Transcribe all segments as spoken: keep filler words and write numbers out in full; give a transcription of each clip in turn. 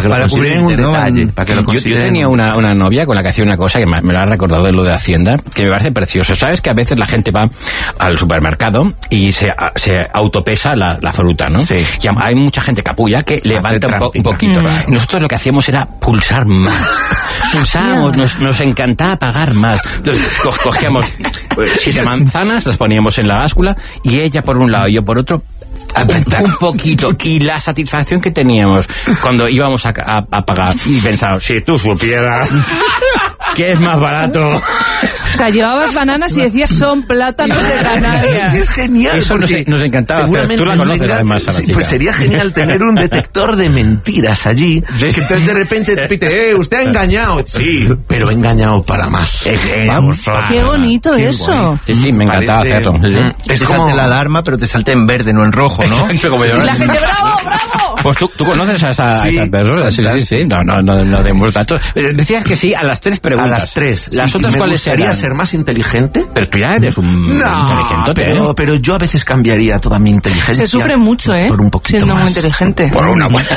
que para lo consideren un cubrir, detalle. ¿no? Para que lo Yo, yo consideren tenía una, una novia con la que hacía una cosa que me, me lo ha recordado de lo de Hacienda, que me parece precioso. ¿Sabes que a veces la gente va al supermercado y se, se autopesa la, la fruta, ¿no? Sí. Y hay mucha gente capulla que levanta un, po, un tramping. poquito. Mm. Nosotros lo que hacíamos era pulsar más. Pulsábamos, nos, nos encantaba pagar más. Entonces co cogíamos pues, siete manzanas, las poníamos en la báscula y ella por un lado y yo por otro. Un, un poquito. Y la satisfacción que teníamos cuando íbamos a, a, a pagar y pensábamos, si tú supieras que es más barato. O sea, llevabas bananas y decías, son plátanos de Canarias. Es genial. Eso nos, nos encantaba hacer. Tú la conoces tenga, además a la sí, pues sería genial tener un detector de mentiras allí. Que entonces de repente te pite, eh, usted ha engañado. Sí, pero he engañado para más. Eh, eh, Vamos, para qué bonito qué eso. Bonito. Sí, sí, me encantaba Parece, hacerlo. Sí. Mm, es como la alarma, pero te salta en verde, no en rojo, ¿no? Exacto, como yo. Y la gente, bravo, bravo. Pues tú, tú conoces a esa, sí, esa persona. Sí, sí, sí. No, no, no, no demos datos. Decías que sí a las tres preguntas. A las tres. Las sí, otras me cuáles gustaría serían. ser más inteligente. Pero tú ya eres un no, inteligente. Pero, pero yo a veces cambiaría toda mi inteligencia. Se sufre mucho, ¿eh? Por un poquito siendo más. muy inteligente. Por una buena.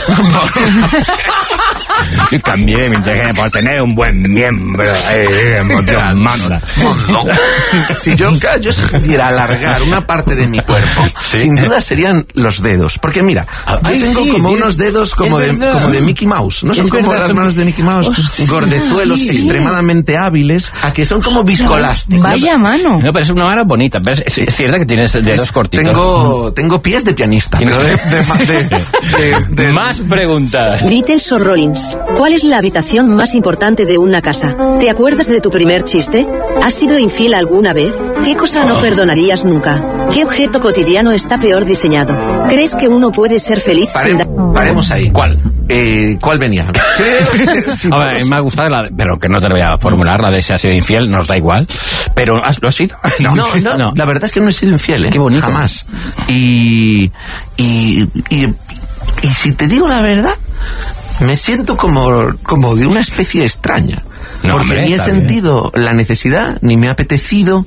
Yo cambié mi inteligencia por tener un buen miembro. Eh, Dios manda. Si yo, yo quisiera alargar una parte de mi cuerpo, ¿sí? Sin duda serían los dedos. Porque mira, Ay, yo tengo sí, como sí, unos dedos como de, como de Mickey Mouse. ¿No son es como verdad, las manos de Mickey Mouse? Hostia, gordezuelos sí. extremadamente hábiles, a que son como viscoelásticos. Vaya mano. No, pero es una mano bonita. Pero es, es cierto que tienes dedos cortitos. Tengo, tengo pies de pianista. Pero de, de, de, de, de, Más preguntas. Beatles o Rollins. ¿Cuál es la habitación más importante de una casa? ¿Te acuerdas de tu primer chiste? ¿Has sido infiel alguna vez? ¿Qué cosa no perdonarías nunca? ¿Qué objeto cotidiano está peor diseñado? ¿Crees que uno puede ser feliz Pare, sin dar... Paremos ahí. ¿Cuál? Eh, ¿Cuál venía? Sí, a ver, me ha gustado, la, pero que no te lo voy a formular, la de si has sido infiel, nos da igual. Pero, ¿has, ¿lo has sido? No, no, no, no. La verdad es que no he sido infiel, ¿eh? Qué bonito. Jamás. Y, y, y, y si te digo la verdad, me siento como, como de una especie extraña. No, porque hombre, ni he sentido bien. La necesidad, ni me ha apetecido,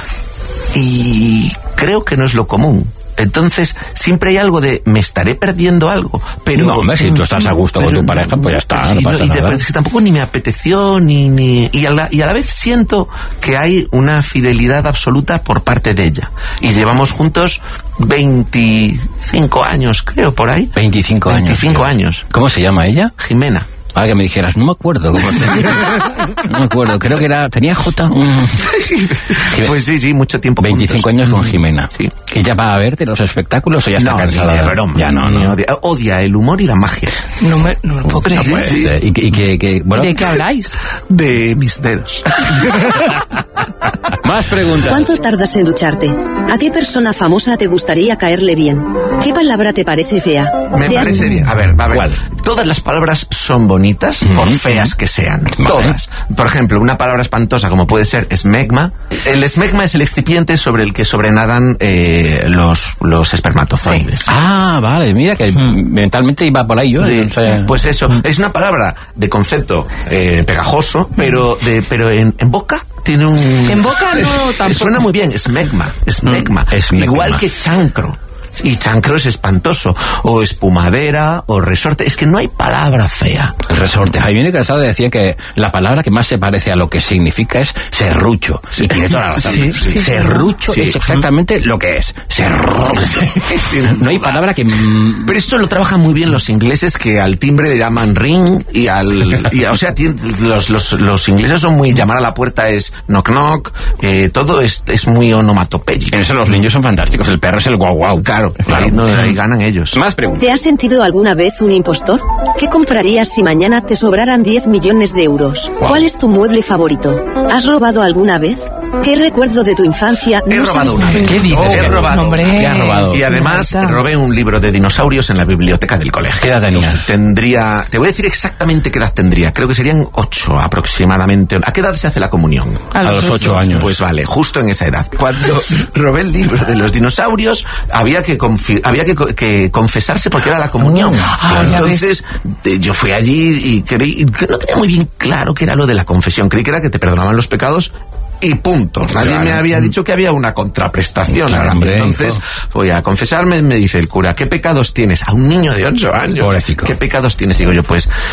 y creo que no es lo común. Entonces, siempre hay algo de, me estaré perdiendo algo, pero... No, hombre, si tú estás a gusto pero, con tu pareja, pues ya está, sí, no pasa y nada. te, es que tampoco ni me apeteció, ni... ni y, a la, y a la vez siento que hay una fidelidad absoluta por parte de ella. Y llevamos juntos veinticinco años, creo, por ahí. veinticinco años. veinticinco años. ¿Cómo se llama ella? Jimena. Ahora que me dijeras, no me acuerdo cómo se No me acuerdo, creo que era... ¿Tenía J? Pues sí, sí, mucho tiempo veinticinco juntos. años con Jimena. Sí. ¿Ella va a verte los espectáculos o ya está no, cansada? Ni de broma. Ya no, no. Odia, odia el humor y la magia. No me, no me lo puedo creer. Sí, sí. ¿Y, y, que, que, bueno? ¿De qué habláis? De mis dedos. Más preguntas. ¿Cuánto tardas en ducharte? ¿A qué persona famosa te gustaría caerle bien? ¿Qué palabra te parece fea? Me ¿Te parece has... bien. A ver, a ver. ¿Cuál? Todas las palabras son bonitas, mm-hmm. por feas que sean. Vale. Todas. Por ejemplo, una palabra espantosa como puede ser esmegma. El esmegma es el excipiente sobre el que sobrenadan eh, los, los espermatozoides. Sí. Ah, vale. Mira que mm. mentalmente iba por ahí yo. Sí, o sea... sí. Pues eso. Es una palabra de concepto eh, pegajoso, pero, de, pero en, en boca... Tiene un... En boca no tampoco. Suena muy bien, esmegma, esmegma. Mm, esmegma. Igual que chancro. Y chancro es espantoso. O espumadera, o resorte. Es que no hay palabra fea. El resorte. Jaime Casado decía que la palabra que más se parece a lo que significa es serrucho. Sí. Y tiene toda la razón. Sí, sí, serrucho sí. es exactamente lo que es. Serrucho. Sí, no hay palabra que... Pero esto lo trabajan muy bien los ingleses, que al timbre le llaman ring, y al... Y, o sea, tiene, los, los, los ingleses son muy... Llamar a la puerta es knock knock. Eh, todo es, es muy onomatopéyico. En eso los niños son fantásticos. El perro es el guau guau. Claro. Claro, ahí, no, ahí ganan ellos. Más preguntas. ¿Te has sentido alguna vez un impostor? ¿Qué comprarías si mañana te sobraran diez millones de euros? Wow. ¿Cuál es tu mueble favorito? ¿Has robado alguna vez? ¿Qué recuerdo de tu infancia? He no robado una vez. ¿Qué dices? Oh, he robado. Hombre. ¿Qué has robado? Y además robé un libro de dinosaurios en la biblioteca del colegio. ¿Qué edad tenías? Tendría... Te voy a decir exactamente qué edad tendría. Creo que serían ocho aproximadamente. ¿A qué edad se hace la comunión? A, a los ocho años. Pues vale, justo en esa edad. Cuando robé el libro de los dinosaurios, había que, confi- había que, co- que confesarse porque era la comunión. Ah, Entonces, de, yo fui allí y creí que no tenía muy bien claro qué era lo de la confesión. Creí que era que te perdonaban los pecados y punto. Nadie claro. me había dicho que había una contraprestación. Claro, hombre, Entonces, voy a confesarme, me dice el cura, ¿qué pecados tienes? A un niño de ocho años. Pobrecito. ¿Qué pecados tienes? Digo yo, pues,